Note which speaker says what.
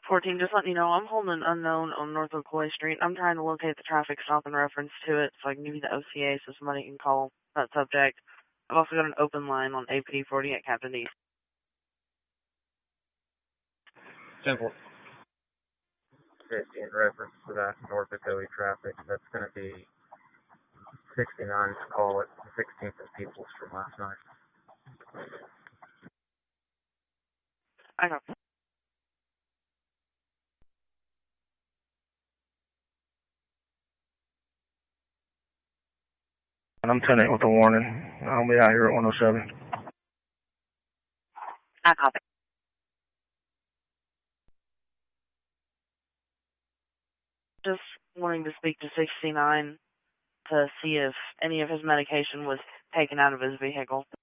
Speaker 1: 14, just letting you know, I'm holding an unknown on North Ocoee Street. I'm trying to locate the traffic stop in reference to it so I can give you the OCA so somebody can call that subject. I've also got an open line on APD 40 at Captain East.
Speaker 2: Simple. 50 in reference to that North Ocoee traffic. That's going to be 69 to call it, 16th and Peoples from last night.
Speaker 1: I got
Speaker 3: And I'm 10-8 with a warning. I'll be out here at 107.
Speaker 1: I copy. Just wanting to speak to 69 to see if any of his medication was taken out of his vehicle.